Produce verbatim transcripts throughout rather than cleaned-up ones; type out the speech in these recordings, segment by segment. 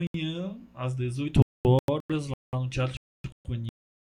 amanhã, às dezoito horas, lá no Teatro Companhia.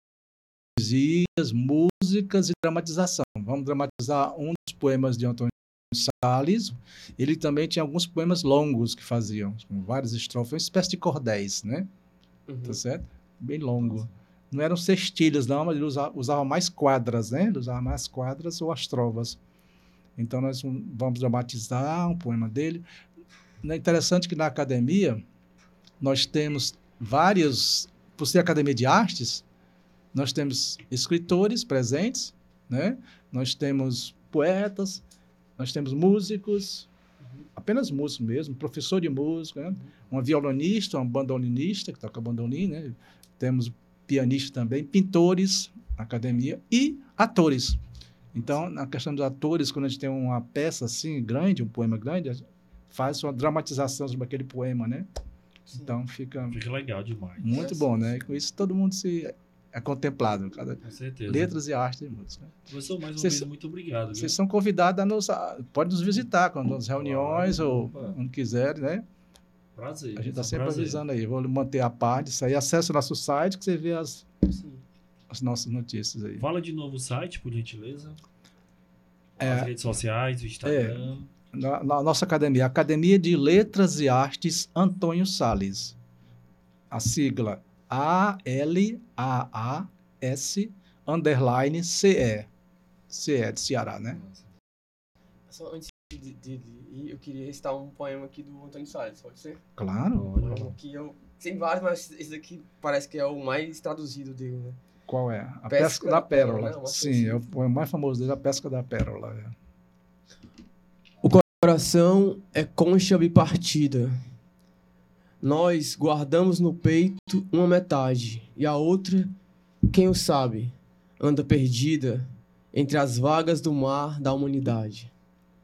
Poesias, músicas e dramatização. Vamos dramatizar um dos poemas de Antônio Salles. Ele também tinha alguns poemas longos que faziam, com várias estrofes, uma espécie de cordéis, né? Uhum. Tá certo? Bem longo. Não eram sextilhas, não, mas ele usava, usava mais quadras, né? Ele usava mais quadras ou as trovas. Então, nós vamos dramatizar um poema dele. É interessante que na academia nós temos vários, por ser academia de artes, nós temos escritores presentes, né? Nós temos poetas, nós temos músicos, apenas músicos mesmo, professor de música, né? Uma violonista, uma bandolinista, que toca bandolim, né? Temos pianistas também, pintores na academia e atores. Então, na questão dos atores, quando a gente tem uma peça assim, grande, um poema grande, faz uma dramatização sobre aquele poema, né? Sim. Então, fica, Fica legal demais. muito bom, né? E com isso, todo mundo se é contemplado. Cada, Com certeza. letras e arte e música. Professor, mais uma Vocês- vez, muito obrigado. Viu? Vocês são convidados a nos... a- pode nos visitar quando nas reuniões Claro, ou opa. quando quiserem, né? Prazer. A gente está é um sempre prazer. avisando aí. Vou manter a parte disso aí. Acesse o nosso site que você vê as, Sim. as nossas notícias aí. Fala de novo o site, por gentileza. É. As redes sociais, o Instagram. Na, na nossa academia, Academia de Letras e Artes Antônio Salles. A sigla A L A A S underline C E. C E de Ceará, né? Só antes de, de, de ir, eu queria recitar um poema aqui do Antônio Salles, pode ser? Claro. Olha, Um poema que eu... Tem vários, mas esse daqui parece que é o mais traduzido dele, né? Qual é? A Pesca Pesca, da da Pérola. Pérola, né? O mais Sim, conhecido. é o poema mais famoso dele, A Pesca da Pérola. É. O coração é concha bipartida. Nós guardamos no peito uma metade, e a outra, quem o sabe, anda perdida entre as vagas do mar da humanidade.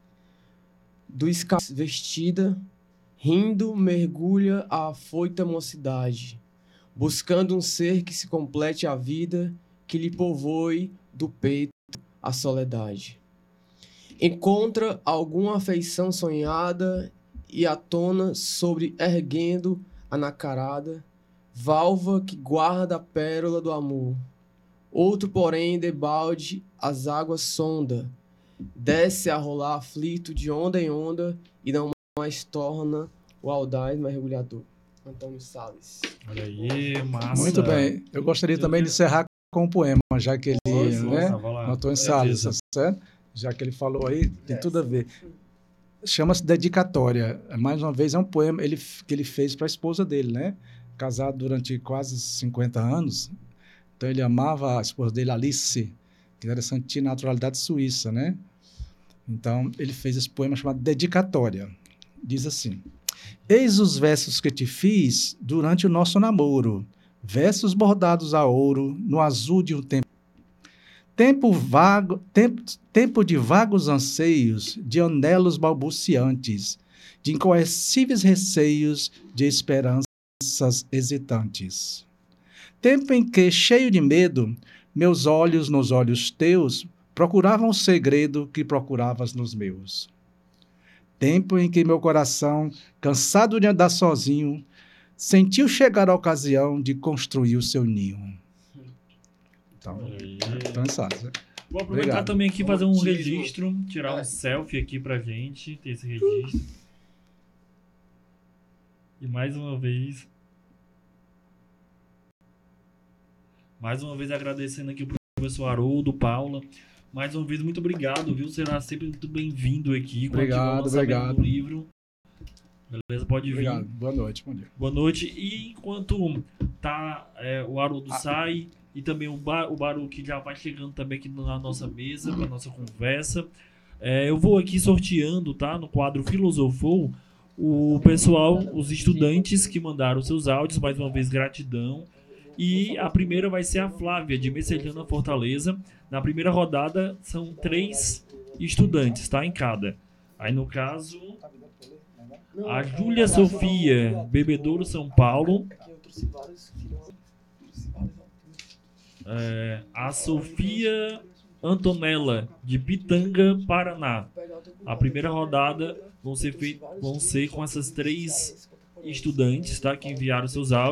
Do escape vestida, rindo, mergulha a afoita mocidade, buscando um ser que se complete a vida, que lhe povoe do peito a soledade. Encontra alguma afeição sonhada e atona sobre erguendo a nacarada, valva que guarda a pérola do amor. Outro, porém, debalde as águas sonda, desce a rolar aflito de onda em onda e não mais torna o audaz mergulhador. Antônio Salles. olha aí, massa. Muito bem. Eu gostaria Eu também de quero- encerrar com um poema, já que ele, Sim, sim, né? vai lá. Antônio Com Salles, certeza. certo? Já que ele falou aí, tem tudo a ver. Chama-se Dedicatória. Mais uma vez, é um poema ele, que ele fez para a esposa dele, né? Casado durante quase cinquenta anos. Então, ele amava a esposa dele, Alice, que era de naturalidade suíça, né? Então, ele fez esse poema chamado Dedicatória. Diz assim: eis os versos que te fiz durante o nosso namoro, versos bordados a ouro no azul de um tempo. Tempo vago, tempo, tempo de vagos anseios, de anelos balbuciantes, de incoercíveis receios, de esperanças hesitantes. Tempo em que, cheio de medo, meus olhos nos olhos teus procuravam o segredo que procuravas nos meus. Tempo em que meu coração, cansado de andar sozinho, sentiu chegar a ocasião de construir o seu ninho. Então, Olha aí. Antônio Salles, né? Vou aproveitar Obrigado. também aqui fazer um Romantismo. registro, tirar um É. selfie aqui pra gente, ter esse registro. E mais uma vez, mais uma vez agradecendo aqui o professor Haroldo, Paula. Mais uma vez, muito obrigado, viu? Será sempre muito bem-vindo aqui. quando tiver o Obrigado, lançamento obrigado. do livro. Beleza? Pode vir. Obrigado. Boa noite. Bom dia. Boa noite. E enquanto tá, é, o Haroldo Ah. sai e também o, Bar, o Baru que já vai chegando também aqui na nossa mesa, para nossa conversa, é, eu vou aqui sorteando, tá? No quadro Filosofou, o pessoal, os estudantes que mandaram seus áudios, mais uma vez gratidão. E a primeira vai ser a Flávia, de Messejana, Fortaleza. Na primeira rodada são três estudantes, tá? Em cada. Aí no caso, a Júlia Sofia, Bebedouro, São Paulo. É, a Sofia Antonella, de Pitanga, Paraná. A primeira rodada vão ser, fei- vão ser com essas três estudantes, tá? Que enviaram seus áudios.